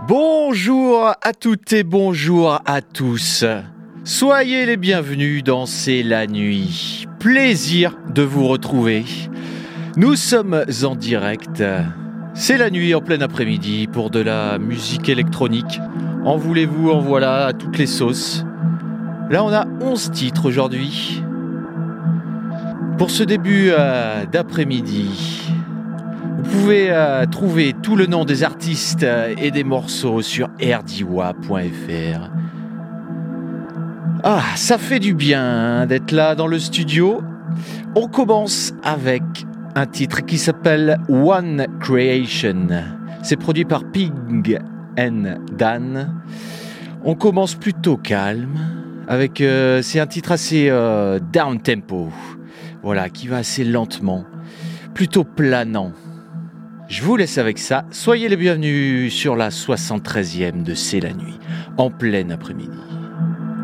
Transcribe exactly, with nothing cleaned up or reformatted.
Bonjour à toutes et bonjour à tous. Soyez les bienvenus dans C'est la nuit. Plaisir de vous retrouver. Nous sommes en direct. C'est la nuit en plein après-midi pour de la musique électronique. En voulez-vous, en voilà, à toutes les sauces. Là, on a onze titres aujourd'hui. Pour ce début euh, d'après-midi, vous pouvez euh, trouver tout le nom des artistes euh, et des morceaux sur r d w a point f r. Ah, ça fait du bien hein, d'être là dans le studio. On commence avec un titre qui s'appelle One Creation. C'est produit par Pig and Dan. On commence plutôt calme avec euh, c'est un titre assez euh, down tempo. Voilà, qui va assez lentement, plutôt planant. Je vous laisse avec ça. Soyez les bienvenus sur la soixante-treizième de C'est la nuit, en plein après-midi.